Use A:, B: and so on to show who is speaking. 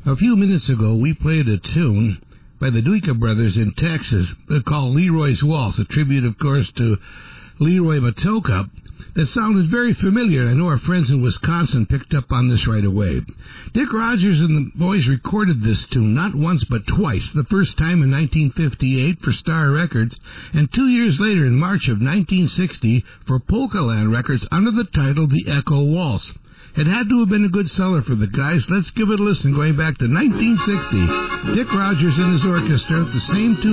A: A few minutes ago, we played a tune by the Duica Brothers in Texas called Leroy's Waltz, a tribute, of course, to Leroy Matoaca. That sounded very familiar. I know our friends in Wisconsin picked up on this right away. Dick Rogers and the boys recorded this tune not once but twice, the first time in 1958 for Star Records, and 2 years later in March of 1960 for Polka Land Records under the title The Echo Waltz. It had to have been a good seller for the guys. Let's give it a listen going back to 1960. Dick Rogers and his orchestra, the same tune.